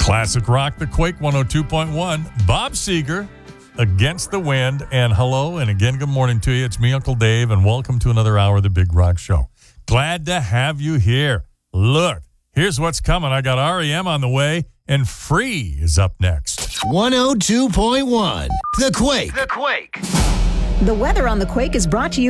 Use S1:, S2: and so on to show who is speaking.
S1: Classic Rock, The Quake 102.1. Bob Seger, Against the Wind. And hello, and again, good morning to you. It's me, Uncle Dave, and welcome to another hour of the Big Rock Show. Glad to have you here. Look, here's what's coming. I got REM on the way, and Free is up next.
S2: 102.1. The Quake.
S3: The weather on The Quake is brought to you